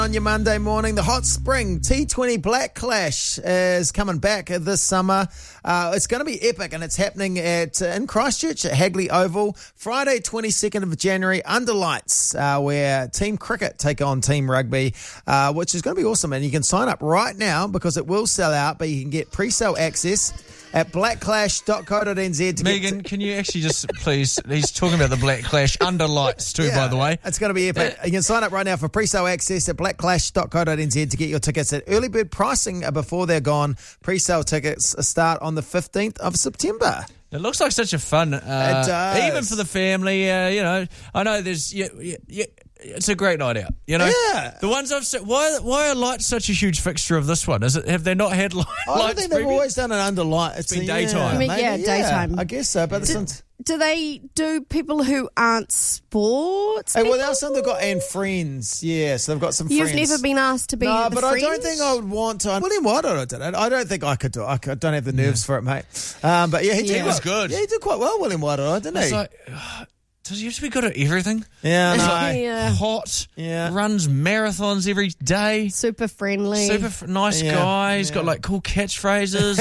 On your Monday morning, the Hot Spring T20 Black Clash is coming back this summer. It's going to be epic, and it's happening in Christchurch at Hagley Oval, Friday 22nd of January, under lights, where Team Cricket take on Team Rugby, which is going to be awesome. And you can sign up right now because it will sell out, but you can get pre-sale access at blackclash.co.nz. Megan, can you actually just please, he's talking about the Black Clash under lights too, by the way. It's going to be epic. You can sign up right now for pre-sale access at blackclash.co.nz to get your tickets at early bird pricing before they're gone. Pre-sale tickets start on the 15th of September. It looks like such a fun, it does. Even for the family, I know there's, it's a great night out, Yeah. The ones I've seen, why are lights such a huge fixture of this one? Have they not had lights? I don't think they've always done it under light. It's been daytime. Daytime. I guess so, but Do they do people who aren't sports people? Well, that's something they've got, and friends. Yeah, so they've got some friends. You've never been asked to be No, the but friends? I don't think I would want to. William Wairora did it. I don't think I could do it. I don't have the nerves for it, mate. But yeah, he was good. Yeah, he did quite well, William Wairora, didn't he? It's like, does he have to be good at everything? Yeah, no. Hot, Yeah. runs marathons every day. Super friendly. Nice guy. He's got like cool catchphrases.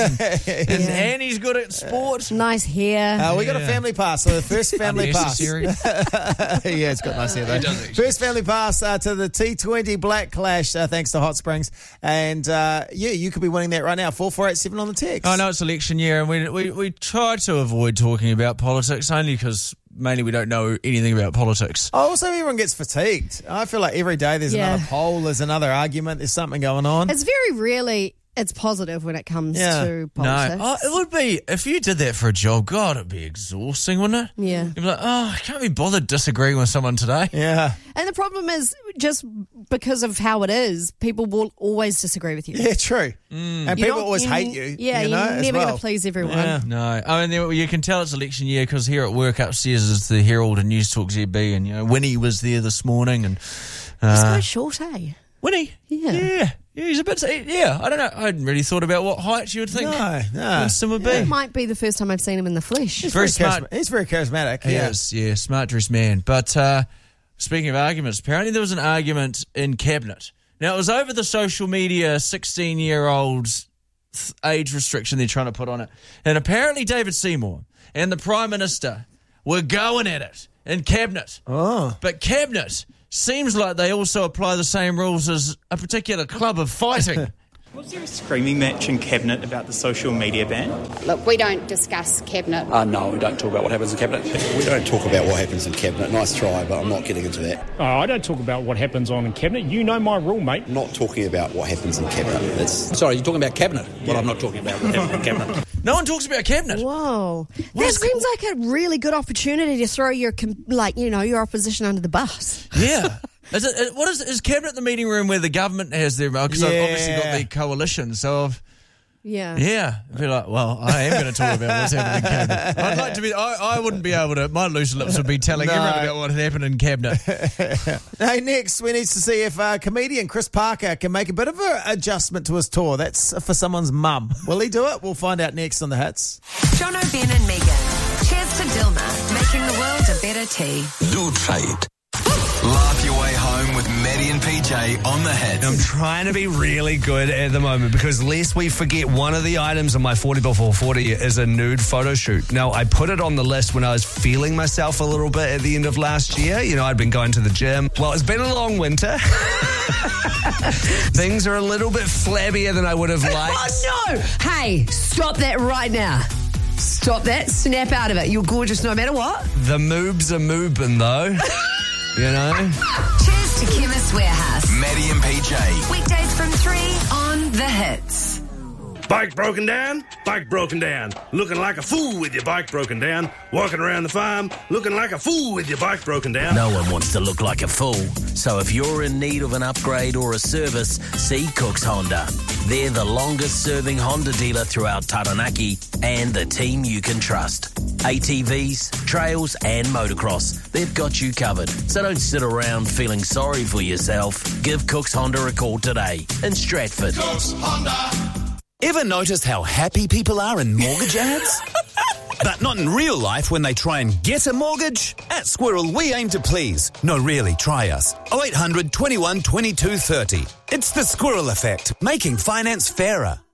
And he's good at sport. Nice hair. We got a family pass, so the first family pass. Unnecessary. Yeah, it's got nice hair though. It does actually. First family pass to the T20 Black Clash, thanks to Hot Springs. And you could be winning that right now. 4487 on the text. I know it's election year, and we try to avoid talking about politics only because mainly we don't know anything about politics. Also, everyone gets fatigued. I feel like every day there's another poll, there's another argument, there's something going on. It's very rarely it's positive when it comes to politics. No, it would be, if you did that for a job, God, it'd be exhausting, wouldn't it? Yeah. You'd be like, I can't be bothered disagreeing with someone today. Yeah. And the problem is, just because of how it is, people will always disagree with you. Yeah, true. And people always hate you. Yeah, you know, you're never going to please everyone. Yeah. No, I mean, you can tell it's election year because here at work upstairs is the Herald and News Talk ZB, and Winnie was there this morning. And He's quite short, eh? Winnie? Yeah. Yeah, he's a bit... Yeah, I don't know. I hadn't really thought about what height you would think Winston would be. It might be the first time I've seen him in the flesh. He's very smart. He's very charismatic. He is, yeah, smart-dressed man. But speaking of arguments, apparently there was an argument in Cabinet. Now, it was over the social media 16-year-old age restriction they're trying to put on it. And apparently David Seymour and the Prime Minister were going at it in Cabinet. Oh. But Cabinet seems like they also apply the same rules as a particular club of fighting. Was there a screaming match in Cabinet about the social media ban? Look, we don't discuss Cabinet. No, we don't talk about what happens in Cabinet. We don't talk about what happens in Cabinet. Nice try, but I'm not getting into that. I don't talk about what happens on in Cabinet. You know my rule, mate. I'm not talking about what happens in Cabinet. Sorry, you're talking about Cabinet? Well, I'm not talking about what happens in Cabinet. No one talks about Cabinet. Whoa. That seems like a really good opportunity to throw your opposition under the bus. Yeah. Is Cabinet the meeting room where the government has their... Because I've obviously got the coalition, so I've... Yeah. I'd be like, well, I am going to talk about what's happening in Cabinet. I'd like to be... I wouldn't be able to... My loose lips would be telling everyone about what had happened in Cabinet. Hey, next, we need to see if comedian Chris Parker can make a bit of an adjustment to his tour. That's for someone's mum. Will he do it? We'll find out next on The Hits. Jono, Ben and Megan. Cheers to Dilma, making the world a better tea. Do try it. Laugh your way home with Maddie and PJ on The Hits. I'm trying to be really good at the moment because lest we forget, one of the items on my 40 before 40 is a nude photo shoot. Now, I put it on the list when I was feeling myself a little bit at the end of last year. You know, I'd been going to the gym. Well, it's been a long winter. Things are a little bit flabbier than I would have liked. Oh, no! Hey, stop that right now. Stop that. Snap out of it. You're gorgeous no matter what. The moobs are moving, though. You know? Cheers to Chemist Warehouse. Maddie and PJ. Weekdays from 3 on The Hits. Bike broken down? Bike broken down. Looking like a fool with your bike broken down. Walking around the farm, looking like a fool with your bike broken down. No one wants to look like a fool. So if you're in need of an upgrade or a service, see Cooks Honda. They're the longest-serving Honda dealer throughout Taranaki and the team you can trust. ATVs, trails and motocross. They've got you covered. So don't sit around feeling sorry for yourself. Give Cooks Honda a call today in Stratford. Cooks Honda. Ever noticed how happy people are in mortgage ads? But not in real life when they try and get a mortgage. At Squirrel, we aim to please. No, really, try us. 0800 21 22 30. It's the Squirrel Effect, making finance fairer.